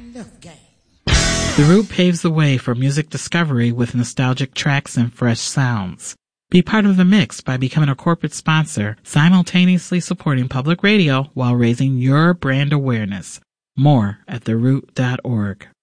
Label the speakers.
Speaker 1: enough game.
Speaker 2: The Root paves the way for music discovery with nostalgic tracks and fresh sounds. Be part of the mix by becoming a corporate sponsor, simultaneously supporting public radio while raising your brand awareness. More at theroot.org.